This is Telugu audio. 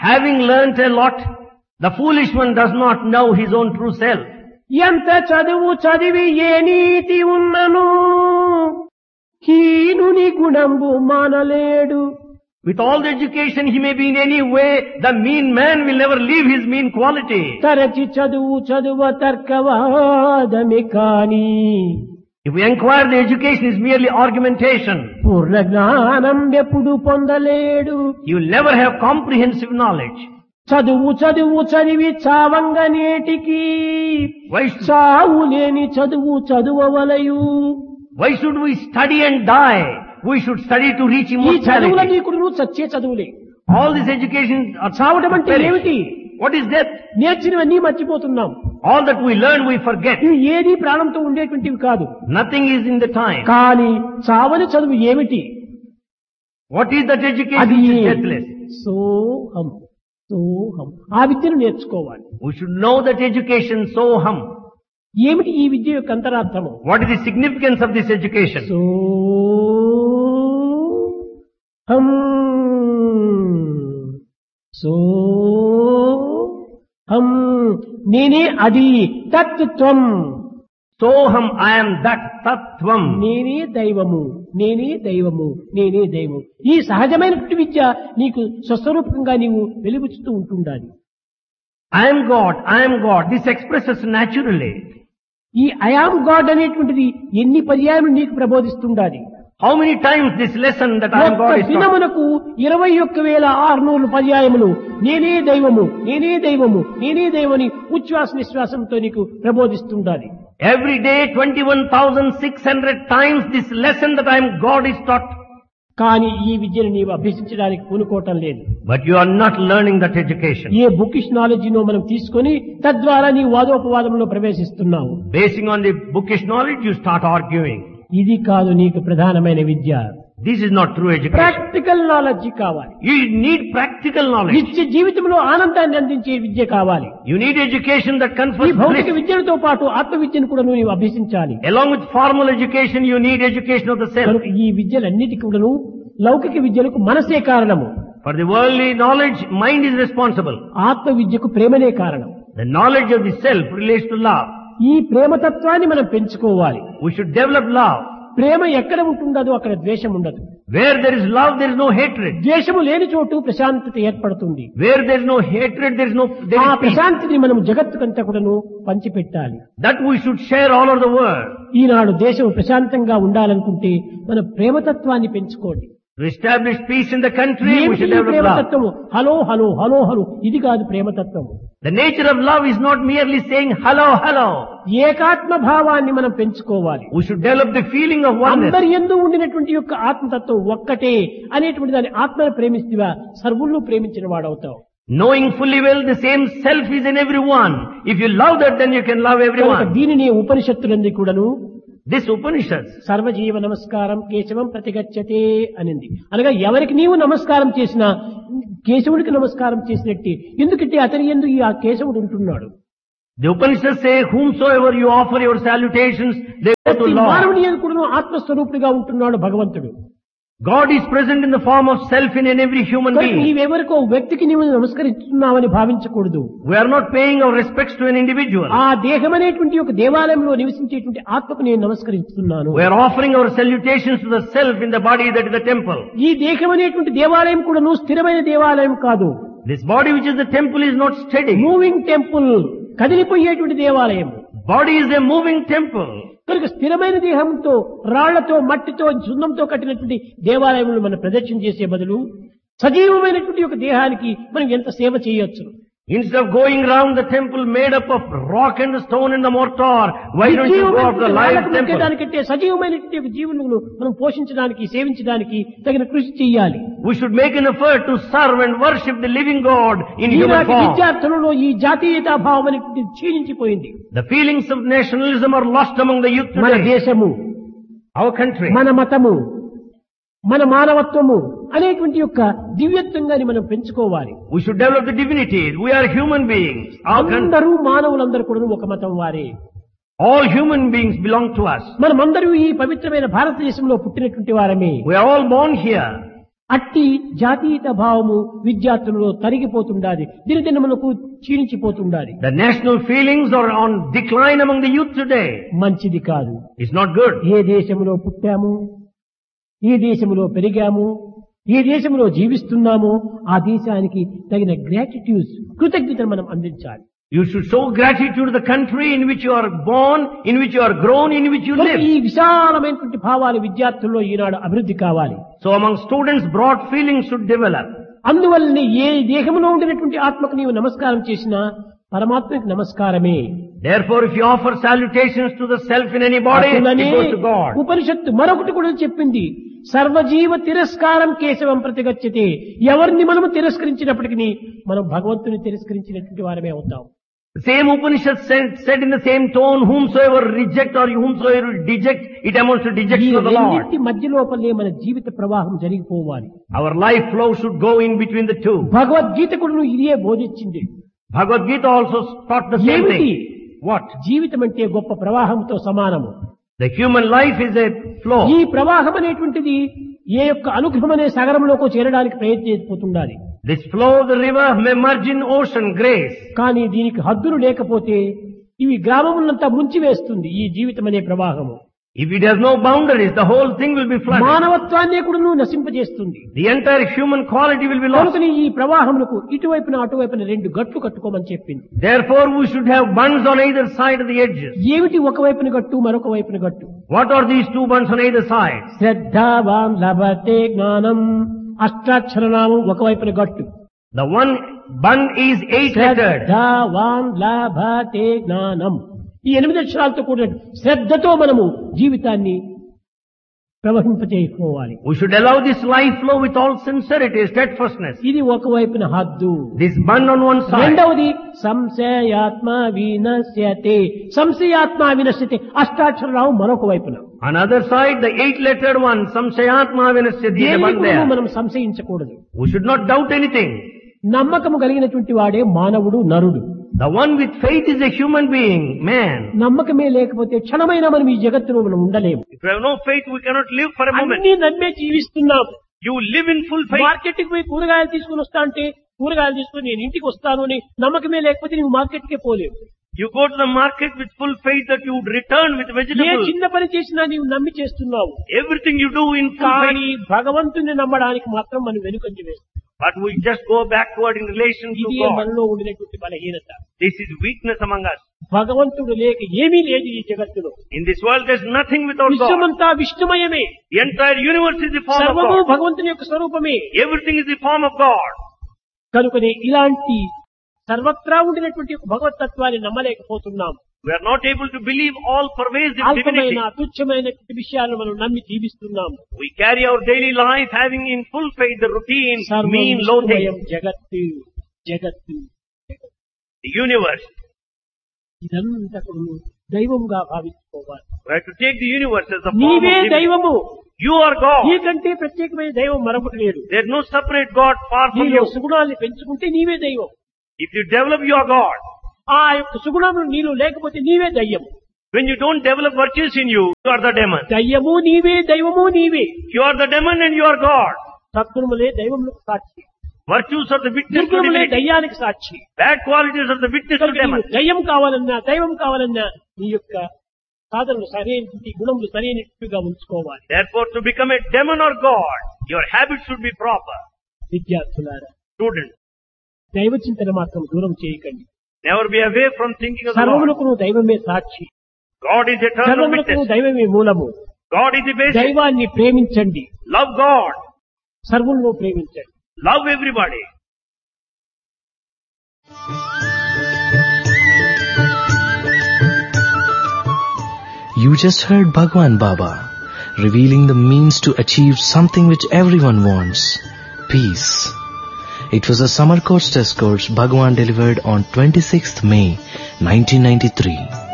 Having learnt a lot, the foolish one does not know his own true self. ఎంత చదువు చదివి ఏ నీతి ఉన్నను హీనుని గుణంబు మానలేడు. With all the education he may be in any way, the mean man will never leave his mean quality. తరచి చదువు చదువ తర్కవాదమే కాని If we inquire, the education is merely argumentation. పూర్ణ జ్ఞానం ఎప్పుడు పొందలేడు. You will never have comprehensive knowledge. చదువు చదువు చదివి చావంగ నేటికి Why should, చావు లేని చదువు చదువవలయు. why should we study and die? We should study to reach ఈ చదువుల immortality. నీకుడు చచ్చే చదువులే. All this education are చావడం అంటే perish. ఏమిటి? What is death? నేర్చినవన్నీ మర్చిపోతున్నాం. All that we learn we forget. ఇవి ఏది ప్రాణంతో ఉండేటువంటివి కాదు. Nothing is in the time. కానీ చావని చదువు ఏమిటి? What is that education అది which is deathless? సోహం సోహం. ఆ విద్యను నేర్చుకోవాలి. We should know that education, soham. ఏమిటి ఈ విద్య యొక్క అంతరార్థము? What is the significance of this education? సోహం సోహం నేనే అది తత్వం. Soham, I am that tattvam. నేనే దైవము నేనే దైవము నేనే దైవము. ఈ సహజమైనటువంటి విద్య నీకు స్వస్వరూపంగా నీవు వెలుగుచుతూ ఉంటుండాలి. I am God, I am God. This expresses naturally. ఈ ఐఆమ్ గాడ్ అనేటువంటిది ఎన్ని పర్యాయములు నీకు ప్రబోధిస్తుండాలి. How many times this lesson that I am ఒక్క God is taught? దినమునకు 21,600 పర్యాయములు నేనే దైవము నేనే దైవము నేనే దైవని ఉచ్ఛ్వాస నిశ్వాసంతో నీకు ప్రబోధిస్తుండాలి. Every day 21,600 times this lesson that I am God is taught. కానీ ఈ విద్యను నీవు అభ్యసించడానికి పూనుకోవటం లేదు. But you are not learning that education. A bookish నాలెడ్జినో మనం తీసుకొని తద్వారా నీ వాదోపవాదంలో ప్రవేశిస్తున్నావు. Basing on the bookish knowledge, you start arguing. ఇది కాదు నీకు ప్రధానమైన విద్య. This is not true education. Practical knowledge కావాలి. You need practical knowledge. నిత్య జీవితంలో ఆనందాన్ని అందించే విద్య కావాలి. You need education that ఈ confers భౌతిక bliss. విద్యలతో పాటు ఆత్మ విద్యను కూడా నీవు అభ్యసించాలి. Along with formal education, you need education of the self. కనుక ఈ విద్యలన్నిటికీ కూడాను లౌకిక విద్యలకు మనసే కారణము. For the worldly knowledge, mind is responsible. ఆత్మ విద్యకు ప్రేమనే కారణం. The knowledge of the self relates to love. ఈ ప్రేమతత్వాన్ని మనం పెంచుకోవాలి. We should develop love. ప్రేమ ఎక్కడ ఉంటుండదు అక్కడ ద్వేషం ఉండదు. Where there is love, there is no hatred. ద్వేషము లేని చోటు ప్రశాంతత ఏర్పడుతుంది. Where there is no hatred, there is ఆ peace. ప్రశాంతిని మనం జగత్తుకంతా కూడాను పంచిపెట్టాలి. That we should share all over the world. ఈనాడు దేశం ప్రశాంతంగా ఉండాలనుకుంటే మన ప్రేమతత్వాన్ని పెంచుకోండి. To establish peace in the country, we ఏమిటి should ఈ develop love. ప్రేమతత్వము? Hello hello hello hello ఇది కాదు ప్రేమతత్వము. The nature of love is not merely saying hello, hello. ఏకాత్మ భావాన్ని మనం పెంచుకోవాలి. We should develop the feeling of oneness. అందరి యందు ఉండినటువంటి యొక్క ఆత్మతత్వం ఒక్కటే అనేటువంటి దాని ఆత్మను ప్రేమిస్తేవా సర్వులను ప్రేమించిన వాడవుతావు. Knowing fully well the same self is in everyone. If you love that, then you can love కనుక everyone. దీనిని ఉపనిషత్తులందు కూడాను This Upanishads, సర్వజీవ నమస్కారం కేశవం ప్రతిగచ్చతే అనింది. అనగా ఎవరికి నీవు నమస్కారం చేసినా కేశవుడికి నమస్కారం చేసినట్టే. ఎందుకంటే అతని యందు ఈ ఆ కేశవుడు ఉంటున్నాడు. the Upanishads say, whomsoever you offer your salutations, they go to Lord. మానవుని యందు కూడాను ఆత్మస్వరూపుడిగా ఉంటున్నాడు భగవంతుడు. God is present in the form of self in every human కనుక being. నీవెవరికో వ్యక్తికి నీవు నమస్కరిస్తున్నావని భావించకూడదు. We are not paying our respects to an individual. ఆ దేహం అనేటువంటి ఒక దేవాలయంలో నివసించేటువంటి ఆత్మకు నేను నమస్కరిస్తున్నాను. We are offering our salutations to the self in the body that is the temple. ఈ దేహం అనేటువంటి దేవాలయం కూడాను స్థిరమైన దేవాలయం కాదు. This body which is the temple is not steady. Moving temple, కదిలిపోయేటువంటి దేవాలయం. Body is a moving temple. కనుక స్థిరమైన దేహంతో రాళ్లతో మట్టితో సున్నంతో కట్టినటువంటి దేవాలయములు మనం ప్రదర్శన చేసే బదులు సజీవమైనటువంటి ఒక దేహానికి మనం ఎంత సేవ చేయొచ్చు. Instead of going round the temple made up of rock and the stone and the mortar, why don't you go up the live temple? దానికంటే సజీవమైనటువంటి ఒక జీవులను మనం పోషించడానికి సేవించడానికి తగిన కృషి చేయాలి. We should make an effort to serve and worship the living God in human ఈనాటి form. విద్యార్థులలో ఈ జాతీయతా భావం అనేటువంటిది క్షీణించిపోయింది. The feelings of nationalism are lost among the youth మన today. దేశము, Our country. మన మతము, మన మానవత్వము అనేటువంటి యొక్క దివ్యత్వంగాని మనం పెంచుకోవాలి. We should develop the divinity. We are human beings. Our country. అందరూ మానవులందరూ కూడా ఒక మతం వారే. All human beings belong to us. మనమందరూ ఈ పవిత్రమైన భారతదేశంలో పుట్టినటువంటి వారమే. We are all born here. అట్టి జాతీయత భావము విద్యార్థులలో తరిగిపోతుండాలి, దినదినములకు క్షీణించిపోతుండాలి. The national feelings are on decline among the youth today. మంచిది కాదు. It's not good. ఏ దేశంలో పుట్టాము, ఏ దేశంలో పెరిగాము, ఏ దేశంలో జీవిస్తున్నామో ఆ దేశానికి తగిన గ్రాటిట్యూడ్, కృతజ్ఞతను మనం అందించాలి. You should show gratitude to the country in which you are born, in which you are grown, in which you live. ఈ విశాలమైనటువంటి భావాలు విద్యార్థుల్లో ఈనాడు అభివృద్ధి కావాలి. So among students, broad feelings should develop. అందువల్లనే ఏ దేహంలో ఉండినటువంటి ఆత్మకు నీవు నమస్కారం చేసినా పరమాత్మకి నమస్కారమే. Therefore, if you offer salutations to the self in any body, it goes to God. ఉపనిషత్తు మరొకటి కూడా చెప్పింది, సర్వజీవ తిరస్కారం కేశవం ప్రతిగచ్చతే. ఎవరిని మనము తిరస్కరించినప్పటికీ మనం భగవంతుని తిరస్కరించినటువంటి వారమే అవుతాం. The same Upanishad said in the same tone, whomsoever reject or whomsoever deject, it amounts to dejection of the Lord. రెండింటి మధ్య లోపలే మన జీవిత ప్రవాహం జరిగిపోవాలి. Our life flow should go in between the two. Bhagavad Gita కూడా ఇదే బోధించింది. Bhagavad Gita also taught the same thing. What? జీవితం అంటే గొప్ప ప్రవాహంతో సమానము. The human life is a flow. ఈ ప్రవాహం అనేటువంటిది ఏ యొక్క అనుగ్రహం అనే సాగరంలోకి చేరడానికి ప్రయత్నిస్తుండాలి. This flow of the river may merge in ocean, grace. కానీ దీనికి హద్దులు లేకపోతే ఇవి గ్రామములంతా ముంచివేస్తుంది ఈ జీవితం అనే ప్రవాహము. If it has no boundaries, the whole thing will be flooded. మానవత్వాన్ని కూడా నశింపజేస్తుంది. The entire human quality will be lost. కనుక ఈ ప్రవాహములకు ఇటువైపున అటువైపున రెండు గట్లు కట్టుకోమని చెప్పింది. Therefore, we should have bunds on either side of the edges. ఏమిటి ఒకవైపున గట్టు మరొక వైపున గట్టు? What are these two bunds on either side? శ్రద్ధావాన్ లభతే జ్ఞానం, అష్టాక్షరనామం ఒకవైపున గట్టు. The one bund is 8-lettered. శ్రద్ధావాన్ లభతే జ్ఞానం. ఈ 8 అక్షరాలతో కూడిన శ్రద్ధతో మనము జీవితాన్ని ప్రవహింపచేసుకోవాలి. We should allow this life flow with all sincerity, steadfastness. ఇది ఒకవైపున హద్దు. This bund on one side. రెండవది సంశయాత్మ వినశ్యతే. సంశయాత్మ వినశ్యతే అష్టాక్షరరావు మరొక వైపున. Another side, the 8-lettered one, samshayatma vinasyati, the bund there. మనం సంశయించకూడదు. We should not doubt anything. నమ్మకము కలిగినటువంటి వాడే మానవుడు, నరుడు. The one with faith is a human being, man. నమ్మకమే లేకపోతే క్షణమైనా మనం ఈ జగత్తులో మనం ఉండలేము. If we have no faith, we cannot live for a moment. అన్ని నమ్మే జీవిస్తున్నాం. You live in full faith. మార్కెట్కి పోయి కూరగాయలు తీసుకుని వస్తా అంటే కూరగాయలు తీసుకుని నేను ఇంటికి వస్తాను అని నమ్మకమే లేకపోతే నువ్వు మార్కెట్కే పోలేవు. You go to the market with full faith that you would return with A vegetables. చిన్న పని చేసినా నీవు నమ్మి చేస్తున్నావు. Everything you do in full కానీ faith. భగవంతుని నమ్మడానికి మాత్రం మనం వెనుకంజ వేస్తాం. But we just go backward in relation to ఇది God. మనలో ఉండినటువంటి బలహీనత. This is weakness among us. భగవంతుడు లేక ఏమీ లేదు ఈ జగత్తులో. In this world there is nothing without God. విశ్వమంతా విష్ణుమయమే. The entire universe is the form of సర్వము God. భగవంతుని యొక్క స్వరూపమే. Everything is the form of God. కనుకనే ఇలాంటి సర్వత్రా ఉండినటువంటి భగవతత్వాన్ని నమ్మలేకపోతున్నాం. We are not able to believe all pervasive divinity. అల్పమైన తుచ్చమైనటువంటి విషయాలను మనం నమ్మి జీవిస్తున్నాం. We carry our daily life having in full faith the routine, mean, low సర్వమయం things. జగత్తు జగత్తు The universe. ఇదంతా కూడా దైవంగా భావించుకోవాలి. We have to take the universe as the form of నీవే divinity. దైవము. You are God. నీకంటే ప్రత్యేకమైన దైవం మరొకటి లేదు. There is no separate God far from నీలో you. సుగుణాన్ని పెంచుకుంటే నీవే దైవం. If you develop, you are God. ఆ యొక్క సుగుణములు నీలో లేకపోతే నీవే దయ్యము. When you don't develop virtues in you, you are the demon. దయ్యము నీవే, దైవము నీవే. You are the demon and you are God. సద్గుణములే దైవములకు Sakshi. Virtues are the witness to దుర్గుణములే divinity. దయ్యానికి Sakshi. Bad qualities are the witness to demon. దయ్యం కావాలన్నా దైవం కావాలన్నా నీ యొక్క సాధనలు సరైన గుణములు సరైనట్టుగా ఉంచుకోవాలి. Therefore, to become a demon or God, your habits should be proper. విద్యార్థులారా, Students, దైవ చింతన మాత్రం దూరం చేయకండి. never be away from thinking of the Lord. సర్వములకు దైవమే సాక్షి. God is eternal సర్వములకు witness. దైవమే మూలము. God is the basic. దైవాన్ని ప్రేమించండి. Love God. సర్వులను ప్రేమించండి. Love everybody. You just heard Bhagwan Baba, revealing the means to achieve something which everyone wants, peace. It was a summer course test course Bhagwan delivered on 26th May 1993.